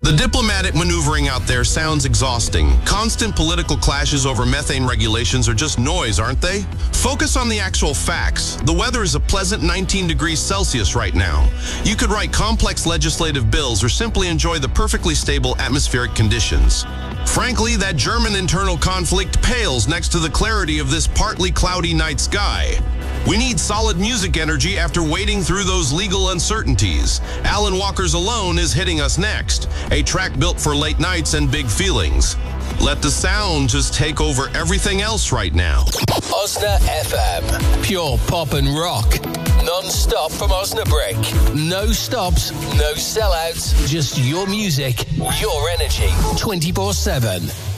The diplomatic maneuvering out there sounds exhausting. Constant political clashes over methane regulations are just noise, aren't they? Focus on the actual facts. The weather is a pleasant 19 degrees Celsius right now. You could write complex legislative bills or simply enjoy the perfectly stable atmospheric conditions. Frankly, that German internal conflict pales next to the clarity of this partly cloudy night sky. We need solid music energy after wading through those legal uncertainties. Alan Walker's Alone is hitting us next, a track built for late nights and big feelings. Let the sound just take over everything else right now. Osna FM, pure pop and rock. Non-stop from Osnabrück. No stops, no sellouts, just your music, your energy, 24/7.